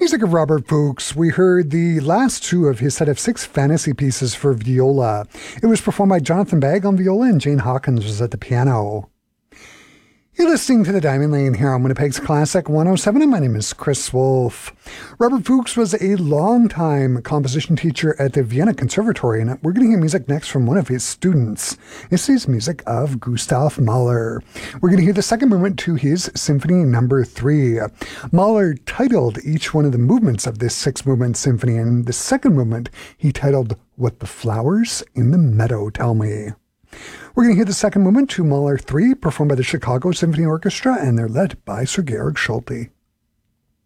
music of Robert Fuchs, we heard the last two of his set of 6 fantasy pieces for viola. It was performed by Jonathan Bagg on viola and Jane Hawkins was at the piano. You're listening to The Diamond Lane here on Winnipeg's Classic 107, and my name is Chris Wolf. Robert Fuchs was a long-time composition teacher at the Vienna Conservatory, and we're going to hear music next from one of his students. This is music of Gustav Mahler. We're going to hear the second movement to his Symphony No. 3. Mahler titled each one of the movements of this 6-movement symphony, and the second movement he titled What the Flowers in the Meadow Tell Me. We're going to hear the second movement to Mahler 3, performed by the Chicago Symphony Orchestra, and they're led by Sir Georg Solti.